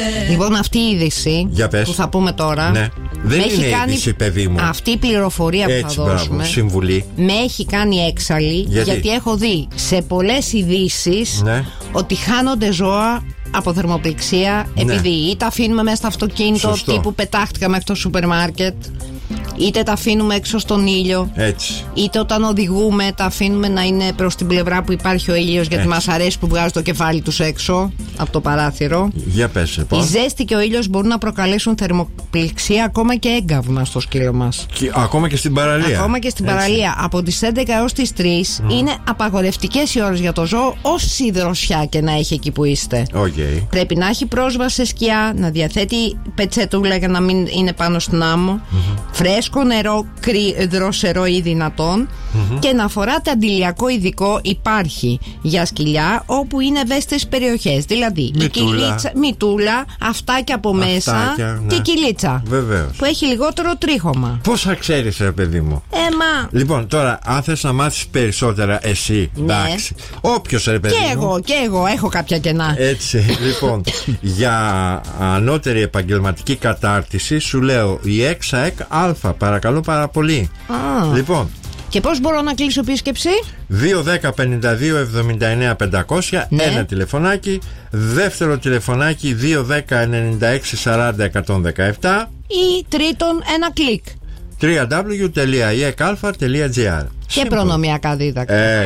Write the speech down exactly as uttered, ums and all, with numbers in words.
Λοιπόν, αυτή η είδηση που θα πούμε τώρα, ναι. Δεν είναι κάνει... είδηση, παιδί μου. Αυτή η πληροφορία που έτσι, θα δώσουμε, μπράβο, συμβουλή, με έχει κάνει έξαλλη. γιατί, γιατί έχω δει σε πολλές ειδήσεις, ναι, ότι χάνονται ζώα από θερμοπληξία, ναι, επειδή ή τα αφήνουμε μέσα στο αυτοκίνητο, σωστό, τύπου πετάχτηκα μέχρι το σούπερ μάρκετ, είτε τα αφήνουμε έξω στον ήλιο, έτσι, είτε όταν οδηγούμε τα αφήνουμε να είναι προς την πλευρά που υπάρχει ο ήλιος, γιατί μας αρέσει που βγάζει το κεφάλι τους έξω από το παράθυρο. Για πες, πώς. Η ζέστη και ο ήλιος μπορούν να προκαλέσουν θερμοπληξία, ακόμα και έγκαυμα στο σκύλο μας. Και, ακόμα και στην παραλία. Ακόμα και στην έτσι, παραλία. Από τις έντεκα έως τις τρεις mm. είναι απαγορευτικές οι ώρες για το ζώο, όση δροσιά και να έχει εκεί που είστε. Okay. Πρέπει να έχει πρόσβαση σε σκιά, να διαθέτει πετσετούλα για να μην είναι πάνω στην άμμο, mm-hmm, φρέσκο νερό, κρύ, δροσερό ή δυνατόν, mm-hmm, και να φοράτε αντιλιακό ειδικό, υπάρχει για σκυλιά όπου είναι ευαίσθητες περιοχές. Δηλαδή μητούλα, η κυλίτσα, μητούλα, αυτάκια από μέσα, αυτάκια, ναι, και κυλίτσα. Βεβαίως. Που έχει λιγότερο τρίχωμα. Πώς θα ξέρεις, ρε παιδί μου. Έμα. Λοιπόν, τώρα, αν θες να μάθεις περισσότερα, εσύ, ναι, εντάξει. Όποιος, ρε παιδί και μου. Και εγώ, και εγώ έχω κάποια κενά. Έτσι, λοιπόν, για ανώτερη επαγγελματική κατάρτιση, σου λέω η ΕΞΑΕΚ Α, παρακαλώ πάρα πολύ. Ah. Λοιπόν. Και πώς μπορώ να κλείσω επίσκεψη? δύο δέκα πενήντα δύο εβδομήντα εννέα πεντακόσια, ναι, ένα τηλεφωνάκι. Δεύτερο τηλεφωνάκι δύο δέκα ενενήντα έξι σαράντα εκατόν δεκαεπτά. Ή τρίτον ένα κλικ double-u double-u double-u τελεία η εκ αλφα τελεία τζι άρ. Και προνομιακά δίδακτρα. Έτσι.